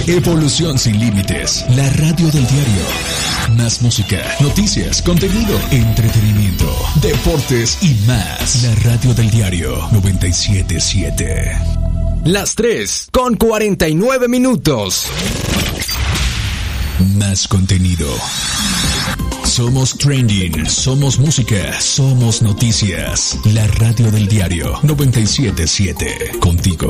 Evolución sin límites, la radio del diario. Más música, noticias, contenido, entretenimiento, deportes y más. La radio del diario 97.7. Las 3:49. Más contenido. Somos trending, somos música, somos noticias. La radio del diario 97.7. Contigo